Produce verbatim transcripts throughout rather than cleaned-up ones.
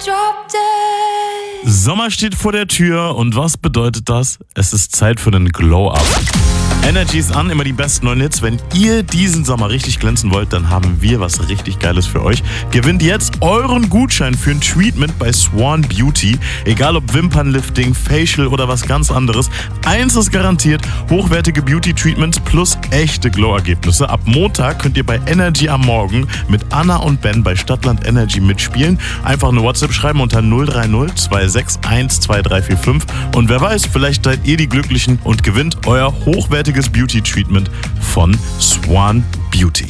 Sommer steht vor der Tür und was bedeutet das? Es ist Zeit für den Glow-Up. Energy ist an, immer die besten neuen Hits. Wenn ihr diesen Sommer richtig glänzen wollt, dann haben wir was richtig Geiles für euch. Gewinnt jetzt euren Gutschein für ein Treatment bei Swan Beauty. Egal ob Wimpernlifting, Facial oder was ganz anderes. Eins ist garantiert, hochwertige Beauty-Treatments plus echte Glow-Ergebnisse. Ab Montag könnt ihr bei Energy am Morgen mit Anna und Ben bei Stadtland Energy mitspielen. Einfach eine WhatsApp schreiben unter null drei null zwei sechs eins zwei drei vier fünf. Und wer weiß, vielleicht seid ihr die Glücklichen und gewinnt euer hochwertiges Beauty-Treatment von Swan Beauty.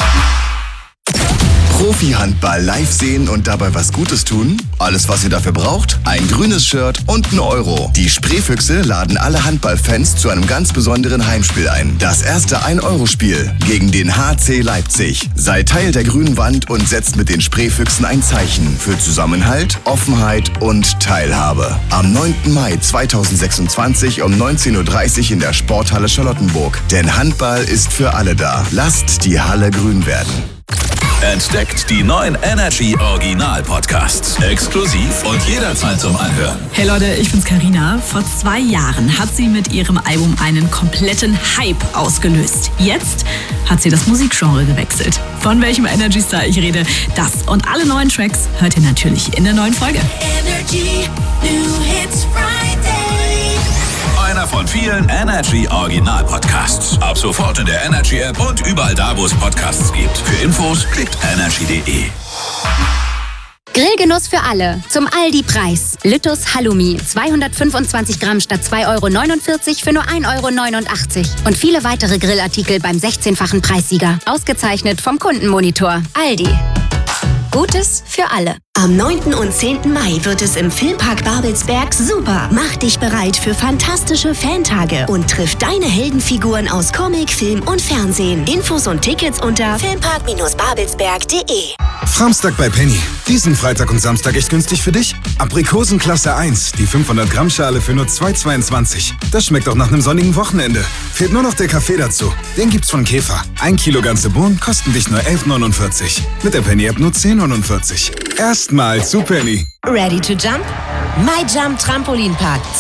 Profi-Handball live sehen und dabei was Gutes tun? Alles, was ihr dafür braucht? Ein grünes Shirt und ein Euro. Die Spreefüchse laden alle Handballfans zu einem ganz besonderen Heimspiel ein. Das erste ein-Euro-Spiel gegen den H C Leipzig. Seid Teil der grünen Wand und setzt mit den Spreefüchsen ein Zeichen für Zusammenhalt, Offenheit und Teilhabe. Am neunten Mai zweitausendsechsundzwanzig um neunzehn Uhr dreißig in der Sporthalle Charlottenburg. Denn Handball ist für alle da. Lasst die Halle grün werden. Entdeckt die neuen Energy Original Podcasts. Exklusiv und jederzeit zum Anhören. Hey Leute, ich bin's Carina. Vor zwei Jahren hat sie mit ihrem Album einen kompletten Hype ausgelöst. Jetzt hat sie das Musikgenre gewechselt. Von welchem Energy Star ich rede, das und alle neuen Tracks hört ihr natürlich in der neuen Folge. Energy New Hits Friday. Einer von vielen Energy Original Podcasts. Ab sofort in der Energy App und überall da, wo es Podcasts gibt. Für Infos klickt energy punkt de. Grillgenuss für alle. Zum Aldi-Preis. Lüttus Halloumi. zweihundertfünfundzwanzig Gramm statt zwei Euro neunundvierzig für nur ein Euro neunundachtzig. Und viele weitere Grillartikel beim sechzehnfachen Preissieger. Ausgezeichnet vom Kundenmonitor. Aldi. Gutes für alle. Am neunten und zehnten Mai wird es im Filmpark Babelsberg super. Mach dich bereit für fantastische Fantage und triff deine Heldenfiguren aus Comic, Film und Fernsehen. Infos und Tickets unter filmpark babelsberg punkt de. Framstag bei Penny. Diesen Freitag und Samstag echt günstig für dich? Aprikosen Klasse eins, die fünfhundert Gramm Schale für nur zwei Euro zweiundzwanzig. Das schmeckt auch nach einem sonnigen Wochenende. Fehlt nur noch der Kaffee dazu. Den gibt's von Käfer. Ein Kilo ganze Bohnen kosten dich nur elf Euro neunundvierzig. Mit der Penny-App nur zehn Euro neunundvierzig. Erstmal zu Penny. Ready to jump? My Jump Trampolinpark.